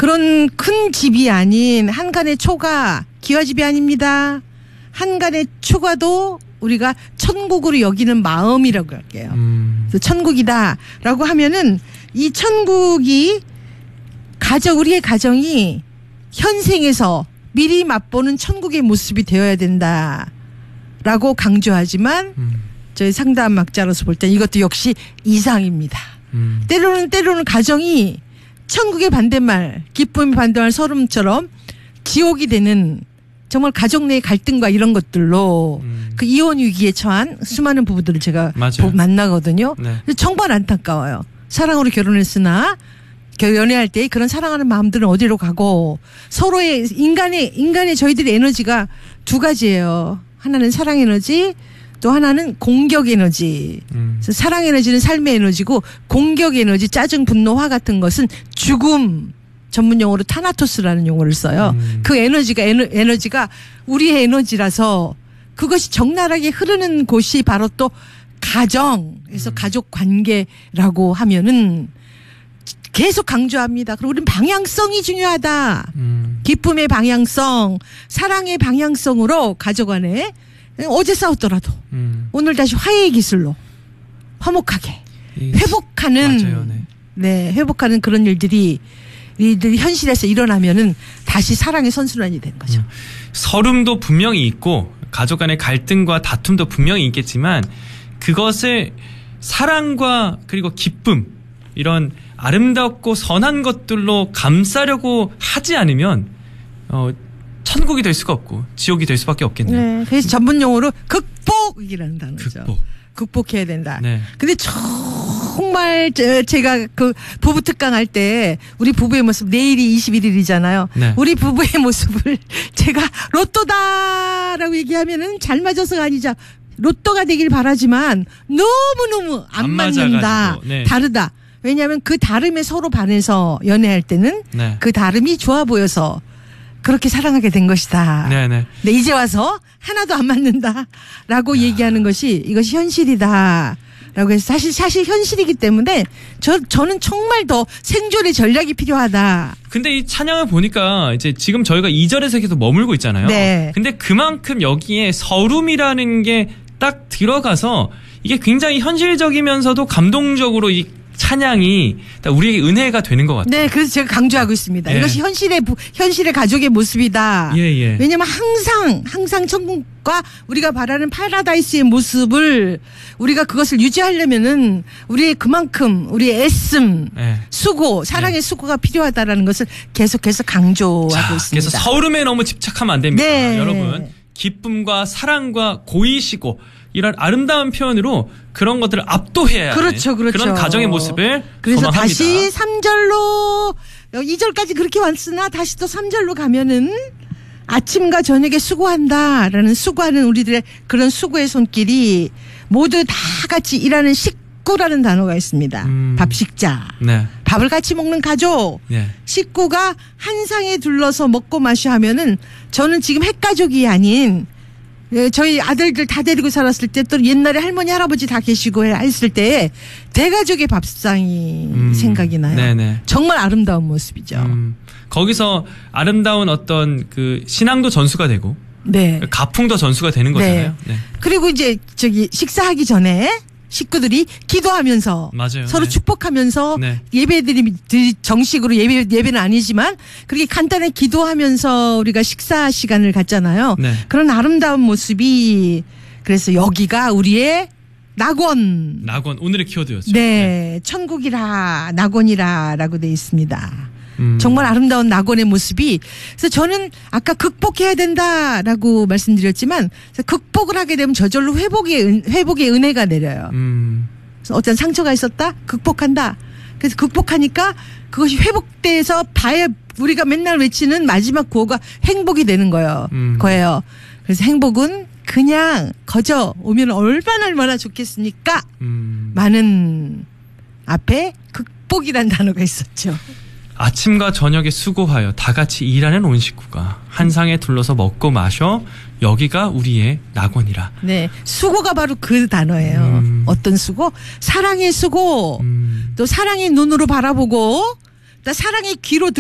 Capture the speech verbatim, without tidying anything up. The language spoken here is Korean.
그런 큰 집이 아닌 한간의 초가 기와집이 아닙니다. 한간의 초가도 우리가 천국으로 여기는 마음이라고 할게요. 음. 그래서 천국이다라고 하면은 이 천국이 가정 우리의 가정이 현생에서 미리 맛보는 천국의 모습이 되어야 된다라고 강조하지만 음. 저희 상담학자로서 볼 때 이것도 역시 이상입니다. 음. 때로는 때로는 가정이 천국의 반대말, 기쁨의 반대말 서름처럼 지옥이 되는 정말 가정 내의 갈등과 이런 것들로 음. 그 이혼 위기에 처한 수많은 부부들을 제가 맞아요. 만나거든요. 네. 정말 안타까워요. 사랑으로 결혼했으나 연애할 때 그런 사랑하는 마음들은 어디로 가고 서로의 인간의 인간의 저희들의 에너지가 두 가지예요. 하나는 사랑 에너지, 또 하나는 공격 에너지. 음. 그래서 사랑 에너지는 삶의 에너지고 공격 에너지, 짜증, 분노, 화 같은 것은 죽음. 전문 용어로 타나토스라는 용어를 써요. 음. 그 에너지가 에너, 에너지가 우리의 에너지라서 그것이 적나라하게 흐르는 곳이 바로 또 가정. 그래서 음. 가족 관계라고 하면은 계속 강조합니다. 그리고 우리는 방향성이 중요하다. 음. 기쁨의 방향성, 사랑의 방향성으로 가족 안에 어제 싸웠더라도 음. 오늘 다시 화해의 기술로 화목하게 회복하는 맞아요, 네. 네, 회복하는 그런 일들이 이들 현실에서 일어나면은 다시 사랑의 선순환이 되는 거죠. 음. 서름도 분명히 있고 가족 간의 갈등과 다툼도 분명히 있겠지만 그것을 사랑과 그리고 기쁨 이런 아름답고 선한 것들로 감싸려고 하지 않으면 어, 천국이 될 수가 없고 지옥이 될 수밖에 없겠네요. 네, 그래서 전문 용어로 극복이라는 단어죠. 극복. 극복해야 된다. 네. 근데 정말 저 제가 그 부부 특강 할 때 우리 부부의 모습 내일이 이십일 일이잖아요. 네. 우리 부부의 모습을 제가 로또다라고 얘기하면은 잘 맞아서가 아니죠. 로또가 되길 바라지만 너무너무 안, 안 맞는다. 맞아가지고, 네. 다르다. 왜냐하면 그 다름에 서로 반해서 연애할 때는 네. 그 다름이 좋아 보여서 그렇게 사랑하게 된 것이다. 네네. 근데 이제 와서 하나도 안 맞는다라고 얘기하는 것이 이것이 현실이다. 라고 해서 사실 사실 현실이기 때문에 저 저는 정말 더 생존의 전략이 필요하다. 근데 이 찬양을 보니까 이제 지금 저희가 이 절에서 계속 머물고 있잖아요. 네. 근데 그만큼 여기에 서름이라는 게 딱 들어가서 이게 굉장히 현실적이면서도 감동적으로 이 찬양이 우리에게 은혜가 되는 것 같아요. 네, 그래서 제가 강조하고 있습니다. 예. 이것이 현실의 부, 현실의 가족의 모습이다. 예, 예. 왜냐하면 항상 항상 천국과 우리가 바라는 파라다이스의 모습을 우리가 그것을 유지하려면은 우리의 그만큼 우리의 애씀, 예. 수고, 사랑의 예. 수고가 필요하다라는 것을 계속해서 강조하고 자, 있습니다. 그래서 서름에 너무 집착하면 안 됩니다. 네. 여러분. 기쁨과 사랑과 고이시고 이런 아름다운 표현으로 그런 것들을 압도해야 그렇죠, 하는 그렇죠. 그런 가정의 모습을 그래서 소망합니다. 다시 삼 절로 이 절까지 그렇게 왔으나 다시 또 삼 절로 가면은 아침과 저녁에 수고한다라는 수고하는 우리들의 그런 수고의 손길이 모두 다 같이 일하는 식구라는 단어가 있습니다. 음. 밥식자. 네. 밥을 같이 먹는 가족. 네. 식구가 한 상에 둘러서 먹고 마셔 하면은 저는 지금 핵가족이 아닌 예, 저희 아들들 다 데리고 살았을 때 또 옛날에 할머니 할아버지 다 계시고 했을 때 대가족의 밥상이 음. 생각이 나요. 네네. 정말 아름다운 모습이죠. 음, 거기서 아름다운 어떤 그 신앙도 전수가 되고 네. 가풍도 전수가 되는 거잖아요. 네. 그리고 이제 저기 식사하기 전에 식구들이 기도하면서 맞아요. 서로 네. 축복하면서 네. 예배드리 정식으로 예배 예배는 아니지만 그렇게 간단하게 기도하면서 우리가 식사 시간을 갖잖아요. 네. 그런 아름다운 모습이 그래서 여기가 우리의 낙원. 낙원 오늘의 키워드였죠. 네, 천국이라 낙원이라라고 돼 있습니다. 음. 정말 아름다운 낙원의 모습이 그래서 저는 아까 극복해야 된다라고 말씀드렸지만 극복을 하게 되면 저절로 회복의 은, 회복의 은혜가 내려요. 음. 그래서 어떤 상처가 있었다 극복한다. 그래서 극복하니까 그것이 회복돼서 바에 우리가 맨날 외치는 마지막 구호가 행복이 되는 거예요. 음. 거예요. 그래서 행복은 그냥 거저 오면 얼마나 얼마나 좋겠습니까? 음. 많은 앞에 극복이란 단어가 있었죠. 아침과 저녁에 수고하여 다 같이 일하는 온 식구가 한 상에 둘러서 먹고 마셔 여기가 우리의 낙원이라. 네, 수고가 바로 그 단어예요. 음. 어떤 수고? 사랑의 수고. 음. 또 사랑의 눈으로 바라보고 또 사랑의 귀로 듣고